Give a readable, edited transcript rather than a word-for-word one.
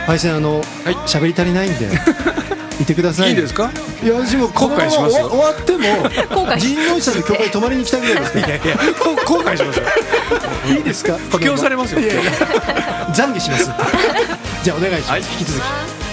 パイセン喋り足りないんでいてください。 いいですか？ いや私も後悔しますよ。 終わっても神宮寺さんの教会に泊まりに来たぐらいですから。 いや後悔しますよ。 いいですか？ 補強されますよ。 懺悔します。じゃあお願いします。 はい、 引き続き。